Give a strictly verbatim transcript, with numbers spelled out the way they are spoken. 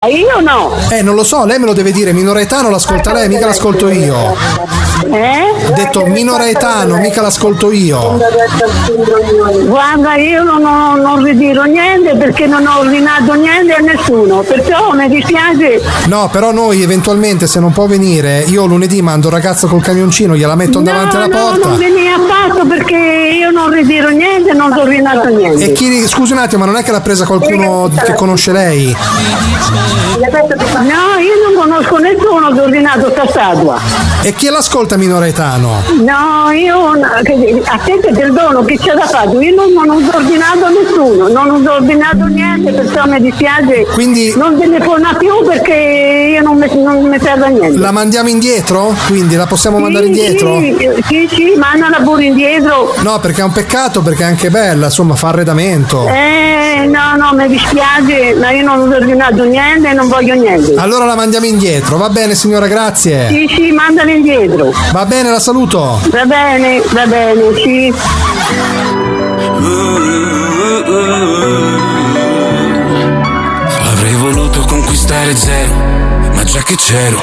io no. Eh, non lo so, lei me lo deve dire, Minore Etano l'ascolta lei, mica l'ascolto io. Eh? Ho detto Minore Etano, mica l'ascolto io. Guarda, io non, ho, non ritiro niente perché non ho ordinato niente a nessuno, perciò mi dispiace. No, però noi eventualmente, se non può venire, io lunedì mando un ragazzo col camioncino, gliela metto davanti alla no, porta. No, non vieni affatto perché io non ritiro niente, non ho ordinato niente. E chi, scusi un attimo, ma non è che l'ha presa qualcuno che conosce lei? No, io non conosco nessuno che ha ordinato sta statua. E chi l'ascolta, Minore Etano? No, io a te che perdono che c'è da fare, io non, non ho ordinato a nessuno, non ho ordinato niente, perciò mi dispiace. Quindi non telefona più perché io non mi, non mi serve a niente. La mandiamo indietro? Quindi la possiamo sì, mandare indietro? Sì, sì, sì, mandala pure indietro. No, perché è un peccato, perché è anche bella, insomma, fa arredamento. Eh, no, no, mi dispiace, ma io non ho ordinato niente e non voglio niente. Allora la mandiamo indietro, va bene signora, grazie. Sì, sì, mandala indietro. Va bene, la saluto. Va bene, va bene, sì. Avrei voluto conquistare zero, ma già che c'ero